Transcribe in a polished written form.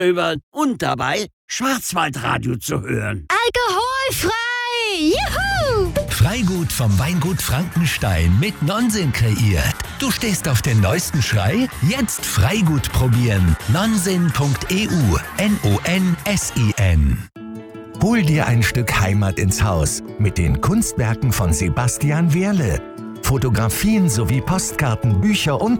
und dabei Schwarzwaldradio zu hören. Alkoholfrei! Juhu! Freigut vom Weingut Frankenstein mit Nonsens kreiert. Du stehst auf den neuesten Schrei? Jetzt Freigut probieren. Nonsen.eu. Nonsin. Hol dir ein Stück Heimat ins Haus mit den Kunstwerken von Sebastian Wehrle. Fotografien sowie Postkarten, Bücher und